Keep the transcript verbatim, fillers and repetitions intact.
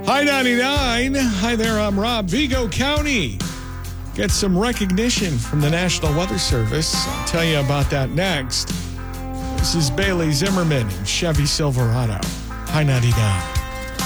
Hi ninety-nine. Hi there, I'm Rob. Vigo County gets some recognition from the National Weather Service. I'll tell you about that next. This is Bailey Zimmerman and Chevy Silverado. Hi ninety-nine.